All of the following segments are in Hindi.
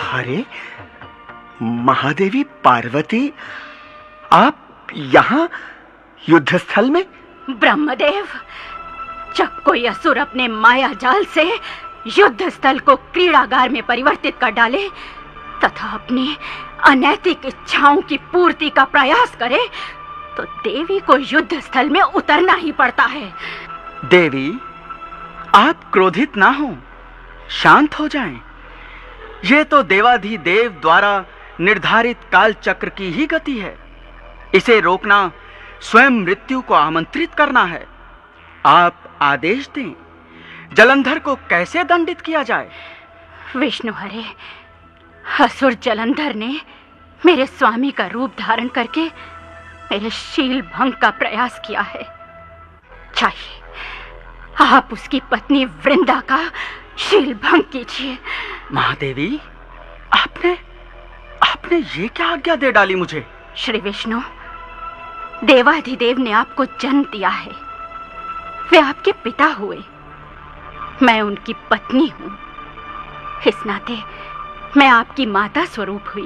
अरे महादेवी पार्वती, आप यहाँ युद्ध स्थल में? ब्रह्मदेव, जब कोई असुर अपने माया जाल से युद्ध स्थल को क्रीड़ागार में परिवर्तित कर डाले तथा अपनी अनैतिक इच्छाओं की पूर्ति का प्रयास करे तो देवी को युद्ध स्थल में उतरना ही पड़ता है। देवी, आप क्रोधित ना हो, शांत हो जाएं। ये तो देवाधिदेव द्वारा निर्धारित काल चक्र की ही गति है। इसे रोकना स्वयं मृत्यु को आमंत्रित करना है। आप आदेश दें, जलंधर को कैसे दंडित किया जाए? विष्णु हरे, असुर जलंधर ने मेरे स्वामी का रूप धारण करके मेरे शील भंग का प्रयास किया है। चाहिए आप उसकी पत्नी वृंदा का शील भंग कीजिए। महादेवी, आपने ये क्या आज्ञा दे डाली मुझे? श्री विष्णु, देवाधिदेव ने आपको जन्म दिया है। वे आपके पिता हुए, मैं उनकी पत्नी हूं। इस नाते मैं आपकी माता स्वरूप हुई।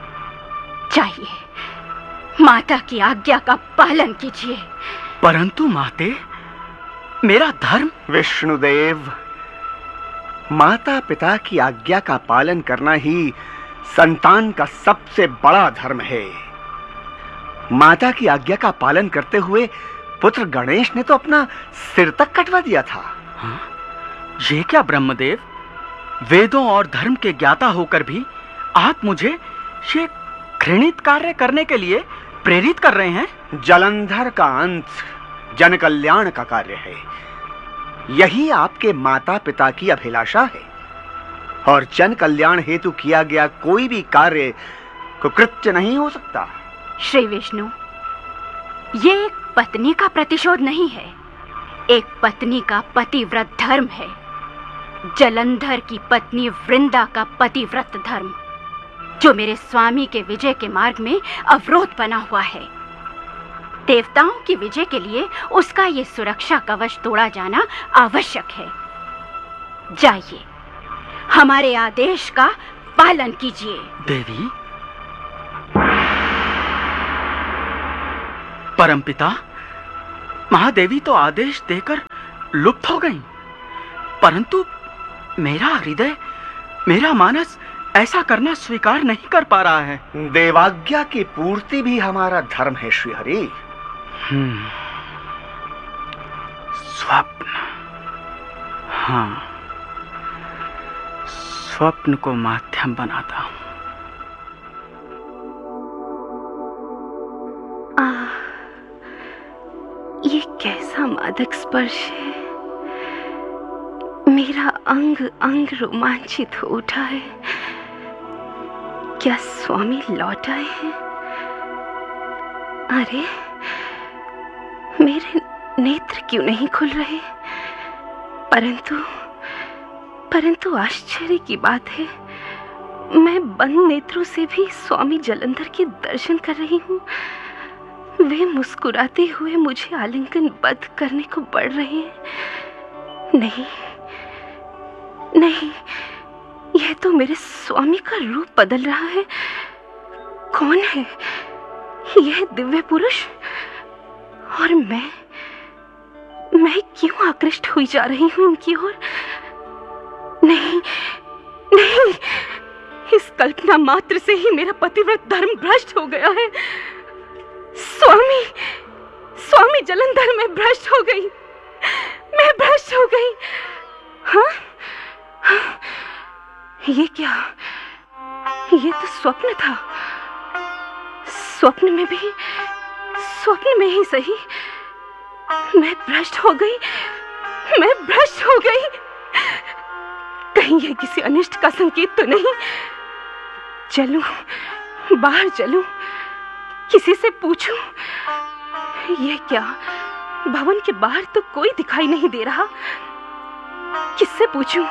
चाहिए माता की आज्ञा का पालन कीजिए। परंतु माते, मेरा धर्म। विष्णुदेव, माता पिता की आज्ञा का पालन करना ही संतान का सबसे बड़ा धर्म है। माता की आज्ञा का पालन करते हुए पुत्र गणेश ने तो अपना सिर तक कटवा दिया था। हाँ? ये क्या ब्रह्मदेव, वेदों और धर्म के ज्ञाता होकर भी आप मुझे ये घृणित कार्य करने के लिए प्रेरित कर रहे हैं? जलंधर का अंत जन कल्याण का कार्य है। यही आपके माता पिता की अभिलाषा है और जन कल्याण हेतु किया गया कोई भी कार्य कुकृत्य नहीं हो सकता। श्री विष्णु, ये एक पत्नी का प्रतिशोध नहीं है, एक पत्नी का पतिव्रत धर्म है। जलंधर की पत्नी वृंदा का पतिव्रत धर्म, जो मेरे स्वामी के विजय के मार्ग में अवरोध बना हुआ है। देवताओं की विजय के लिए उसका ये सुरक्षा कवच तोड़ा जाना आवश्यक है। जाइए, हमारे आदेश का पालन कीजिए। देवी, परमपिता, महादेवी तो आदेश देकर लुप्त हो गईं, परंतु मेरा हृदय, मेरा मानस ऐसा करना स्वीकार नहीं कर पा रहा है। देवाज्ञा की पूर्ति भी हमारा धर्म है श्रीहरि। स्वप्न, हाँ, स्वप्न को माध्यम बनाता हूं। ये कैसा मादक स्पर्श है। मेरा अंग अंग रोमांचित हो उठा है। क्या स्वामी लौट आए हैं? अरे, मेरे नेत्र क्यों नहीं खुल रहे? परंतु आश्चर्य की बात है, मैं बंद नेत्रों से भी स्वामी जलंधर के दर्शन कर रही हूँ। वे मुस्कुराते हुए मुझे आलिंगनबद्ध करने को बढ़ रहे हैं। नहीं, यह तो मेरे स्वामी का रूप बदल रहा है। कौन है यह दिव्य पुरुष? और मैं क्यों आकृष्ट हुई जा रही हूं इनकी ओर? नहीं, इस कल्पना मात्र से ही मेरा पतिव्रत धर्म भ्रष्ट हो गया है। स्वामी जलंधर, मैं भ्रष्ट हो गई। हाँ? ये क्या? ये तो स्वप्न था। स्वप्न में ही सही, मैं भ्रष्ट हो गई। कहीं यह किसी अनिष्ट का संकेत तो नहीं? बाहर चलूं, किसी से पूछूं। ये क्या? भवन के बाहर तो कोई दिखाई नहीं दे रहा। किससे पूछूं?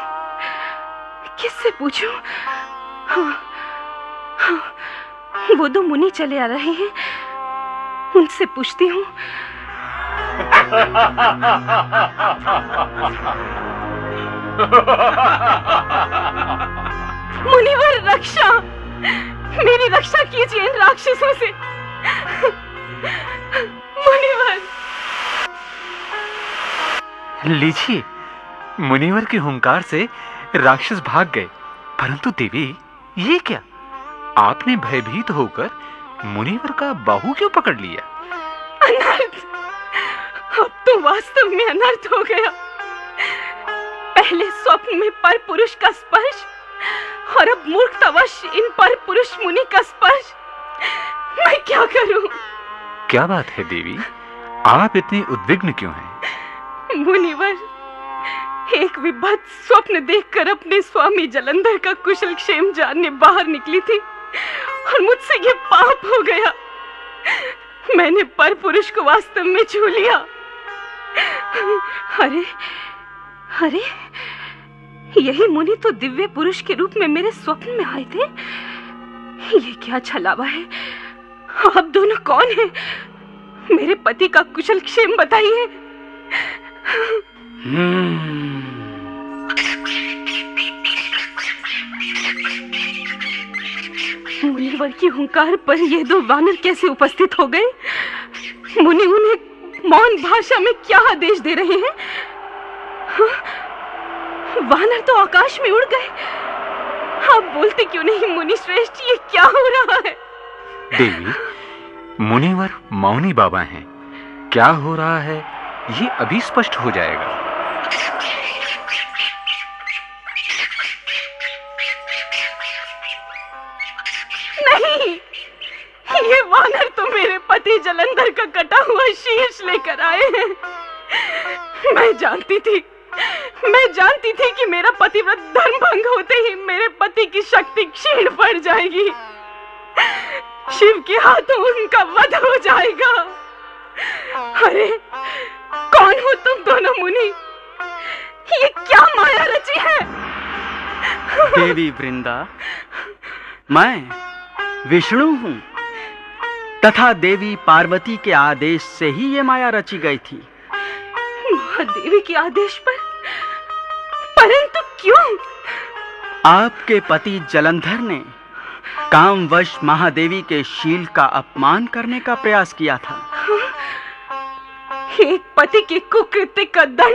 हाँ, वो दो मुनि चले आ रहे हैं, उनसे पूछती हूँ। मुनिवर मेरी रक्षा कीजिए इन राक्षसों से। मुनिवर। लीजिए, मुनिवर के हुंकार से राक्षस भाग गए। परंतु देवी, ये क्या? आपने भयभीत होकर मुनिवर का बाहु क्यों पकड़ लिया? अनर्थ! अब तो वास्तव में अनर्थ हो गया। पहले स्वप्न में पर पुरुष का स्पर्श और अब मूर्खतावश इन पर पुरुष मुनि का स्पर्श। मैं क्या करूं? क्या बात है देवी, आप इतनी उद्विग्न क्यों हैं? मुनिवर, एक विभत्स स्वप्न देखकर अपने स्वामी जलंधर का कुशल क्षेम जानने बाहर निकली थी और मुझसे ये पाप हो गया। मैंने पर पुरुष को वास्तव में छू लिया। अरे अरे, यही मुनि तो दिव्य पुरुष के रूप में मेरे स्वप्न में आए थे। ये क्या छलावा है? आप दोनों कौन हैं? मेरे पति का कुशल क्षेम बताइए। मुनिवर की हुंकार पर ये दो वानर कैसे उपस्थित हो गए? मुनि उन्हें मौन भाषा में क्या आदेश दे रहे हैं? वानर तो आकाश में उड़ गए। आप बोलते क्यों नहीं मुनि श्रेष्ठ? ये क्या हो रहा है? देवी, मुनिवर मौनी बाबा हैं। क्या हो रहा है ये अभी स्पष्ट हो जाएगा। नहीं, ये वानर तो मेरे पति जलंधर का कटा हुआ शीश लेकर आए हैं। मैं जानती थी कि मेरा पतिव्रत धर्म भंग होते ही मेरे पति की शक्ति क्षीण पड़ जाएगी। शिव के हाथों उनका वध हो जाएगा। अरे, कौन हो तुम दोनों मुनि? ये क्या माया रची है? देवी वृंदा, मैं विष्णु हूं तथा देवी पार्वती के आदेश से ही ये माया रची गई थी। महादेवी के आदेश पर? परंतु क्यों? आपके पति जलंधर ने कामवश महादेवी के शील का अपमान करने का प्रयास किया था। एक पति के कुकृत्य का दंड